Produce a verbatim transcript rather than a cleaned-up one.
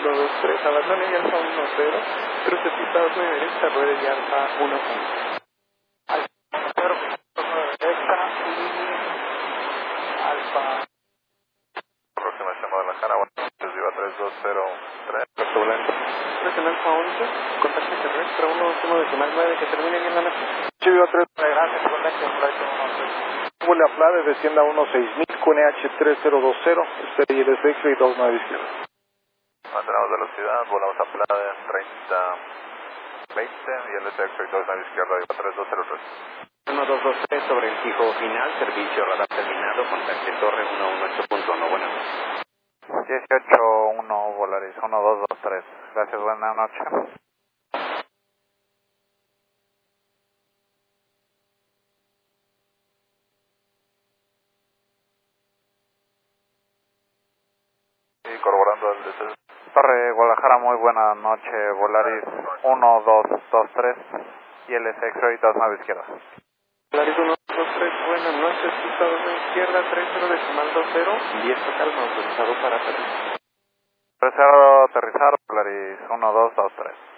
uno dos tres, abandone y alfa uno cero, cruce pista dos nueve derecha, ruede y alfa uno uno. Alfa cero, derecha y alfa. Aproximación Guadalajara, buenas Viva tres dos cero tres. Turbulento. Presión alfa once, contacto terrestre uno dos uno decimal nueve, que termine bien la noche. Viva tres, gracias, contacto flight uno seis. Vuela Flade, descienda uno seis mil, Q N H tres cero dos cero, usted y el S X y dos nueve izquierda. Mantenemos velocidad, volamos a Flade en treinta veinte y el S X y dos nueve izquierda, Viva tres dos cero tres. uno dos dos tres sobre el fijo final, servicio radar terminado, contacte torre uno uno ocho punto uno, buenas noches. dieciocho uno Volaris, uno dos dos tres. Gracias, buena noche. Y corroborando el deseo. Torre Guadalajara, muy buena noche, Volaris uno dos dos tres y el S X y dos nueve izquierda. Volaris uno dos tres, buenas noches, pista dos nueve izquierda, tres cero decimal dos cero, diez calma, autorizado para aterrizar. tres cero aterrizar, Volaris uno dos dos tres.